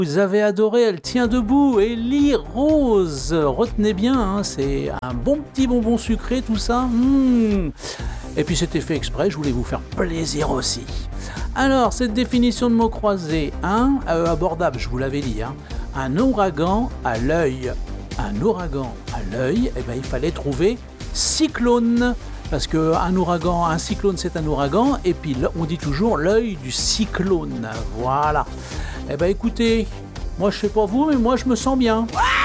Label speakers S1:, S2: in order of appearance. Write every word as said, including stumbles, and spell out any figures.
S1: Vous avez adoré, elle tient debout, Ellie Rose. Retenez bien, hein, c'est un bon petit bonbon sucré tout ça. Mmh. Et puis c'était fait exprès, je voulais vous faire plaisir aussi. Alors, cette définition de mots croisés, hein, euh, abordable, je vous l'avais dit, hein, un ouragan à l'œil. Un ouragan à l'œil, eh ben, il fallait trouver cyclone. Parce qu'un ouragan, un cyclone c'est un ouragan, et puis on dit toujours l'œil du cyclone. Voilà. Eh ben écoutez, moi je sais pas vous, mais moi je me sens bien.